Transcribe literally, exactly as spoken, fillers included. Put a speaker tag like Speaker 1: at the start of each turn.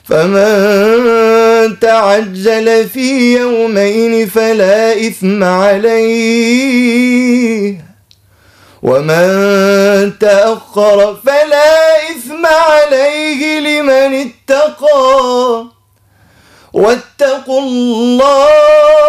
Speaker 1: فمن تعجل في يومين فلا إثم عليه، ومن تأخر فلا إثم عليه لمن اتقى. واتقوا الله